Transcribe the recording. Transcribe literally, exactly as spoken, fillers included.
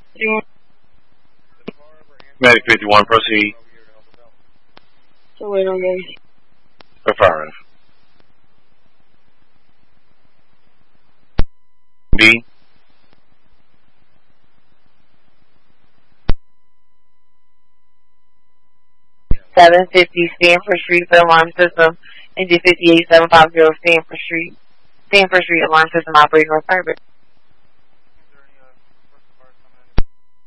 Medic fifty-one, proceed. So wait on me. Affirmative. B. seven fifty Stanford Street, the alarm system. Engine fifty-eight seven five zero Stanford Street. Stanford Street alarm system operating on service.